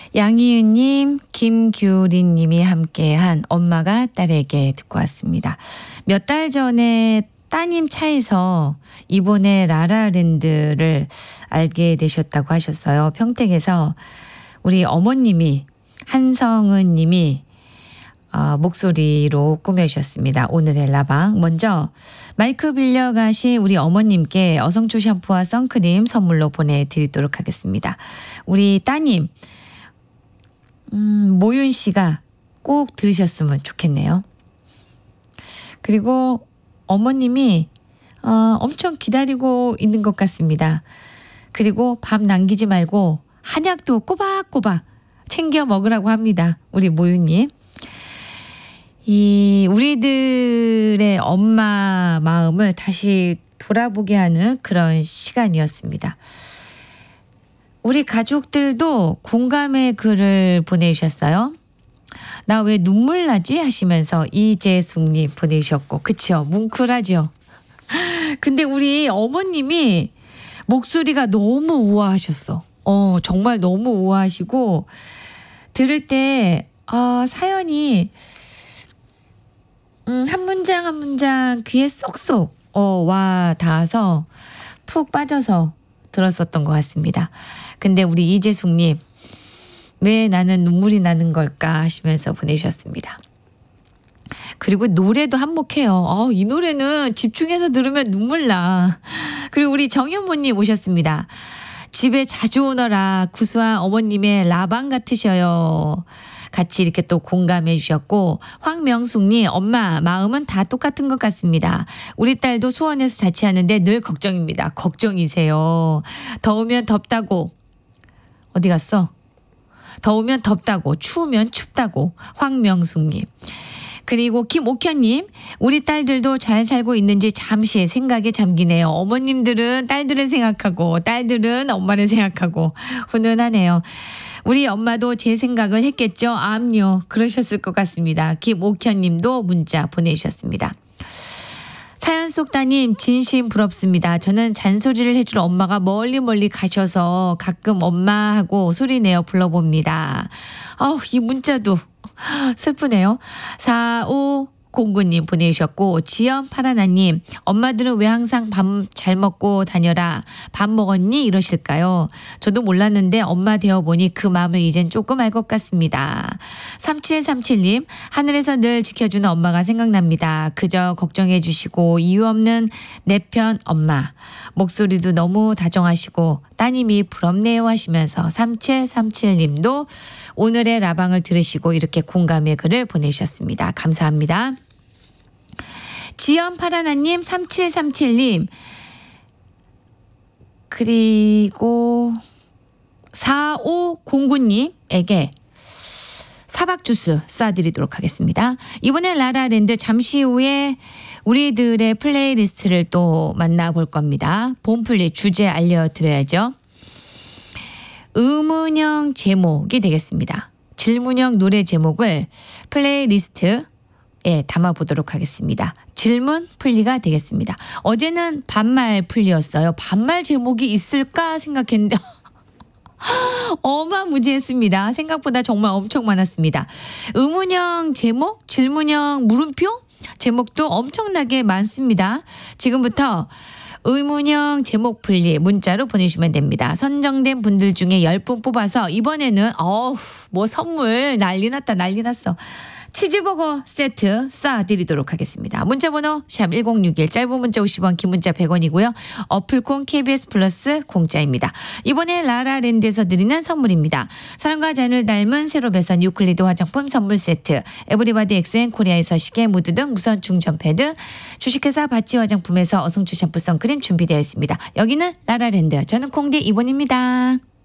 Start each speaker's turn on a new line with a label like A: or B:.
A: 양희은님, 김규린님이 함께한 엄마가 딸에게 듣고 왔습니다. 몇 달 전에 따님 차에서 이번에 라라랜드를 알게 되셨다고 하셨어요. 평택에서 우리 어머님이 한성은 님이 목소리로 꾸며주셨습니다. 오늘의 라방. 먼저 마이크 빌려가신 우리 어머님께 어성초 샴푸와 선크림 선물로 보내드리도록 하겠습니다. 우리 따님 모윤 씨가 꼭 들으셨으면 좋겠네요. 그리고 어머님이 엄청 기다리고 있는 것 같습니다. 그리고 밥 남기지 말고 한약도 꼬박꼬박 챙겨 먹으라고 합니다. 우리 모윤님. 이 우리들의 엄마 마음을 다시 돌아보게 하는 그런 시간이었습니다. 우리 가족들도 공감의 글을 보내주셨어요. 나 왜 눈물 나지? 하시면서 이재숙님 보내주셨고, 그쵸? 뭉클하죠? 근데 우리 어머님이 목소리가 너무 우아하셨어. 정말 너무 우아하시고, 들을 때, 사연이, 한 문장 한 문장 귀에 쏙쏙, 와 닿아서 푹 빠져서 들었었던 것 같습니다. 근데 우리 이재숙님, 왜 나는 눈물이 나는 걸까 하시면서 보내주셨습니다. 그리고 노래도 한몫해요. 이 노래는 집중해서 들으면 눈물 나. 그리고 우리 정현모님 오셨습니다. 집에 자주 오너라 구수한 어머님의 라방 같으셔요. 같이 이렇게 또 공감해 주셨고, 황명숙님, 엄마 마음은 다 똑같은 것 같습니다. 우리 딸도 수원에서 자취하는데 늘 걱정입니다. 걱정이세요. 더우면 덥다고. 어디 갔어? 더우면 덥다고, 추우면 춥다고. 황명숙님. 그리고 김옥현님, 우리 딸들도 잘 살고 있는지 잠시 생각에 잠기네요. 어머님들은 딸들을 생각하고 딸들은 엄마를 생각하고 훈훈하네요. 우리 엄마도 제 생각을 했겠죠? 암요. 그러셨을 것 같습니다. 김옥현님도 문자 보내주셨습니다. 사연 속 따님 진심 부럽습니다. 저는 잔소리를 해줄 엄마가 멀리 가셔서 가끔 엄마하고 소리내어 불러봅니다. 이 문자도 슬프네요. 4509님 보내주셨고, 지연 파라나님, 엄마들은 왜 항상 밥 잘 먹고 다녀라, 밥 먹었니? 이러실까요? 저도 몰랐는데 엄마 되어보니 그 마음을 이젠 조금 알 것 같습니다. 3737님, 하늘에서 늘 지켜주는 엄마가 생각납니다. 그저 걱정해 주시고 이유 없는 내 편 엄마. 목소리도 너무 다정하시고 따님이 부럽네요 하시면서 3737님도 오늘의 라방을 들으시고 이렇게 공감의 글을 보내주셨습니다. 감사합니다. 지연 파라나님, 3737님, 그리고 4509님에게 사박 주스 쏴드리도록 하겠습니다. 이번에 라라랜드 잠시 후에 우리들의 플레이리스트를 또 만나볼 겁니다. 봄플리 주제 알려드려야죠. 의문형 제목이 되겠습니다. 질문형 노래 제목을 플레이리스트에 담아보도록 하겠습니다. 질문 풀리가 되겠습니다. 어제는 반말 풀리였어요. 반말 제목이 있을까 생각했는데 어마무지했습니다. 생각보다 정말 엄청 많았습니다. 의문형 제목, 질문형 물음표 제목도 엄청나게 많습니다. 지금부터 의문형 제목 풀리 문자로 보내주시면 됩니다. 선정된 분들 중에 10분 뽑아서 이번에는 선물 난리 났어. 치즈버거 세트 쏴드리도록 하겠습니다. 문자번호 샵 1061, 짧은 문자 50원, 긴 문자 100원이고요. 어플콘 KBS 플러스 공짜입니다. 이번에 라라랜드에서 드리는 선물입니다. 사랑과 자연을 닮은 새로 배선 유클리드 화장품 선물 세트, 에브리바디 엑센 코리아에서 시계, 무드 등 무선 충전 패드, 주식회사 바치 화장품에서 어성초 샴푸 선크림 준비되어 있습니다. 여기는 라라랜드, 저는 콩디 이본입니다.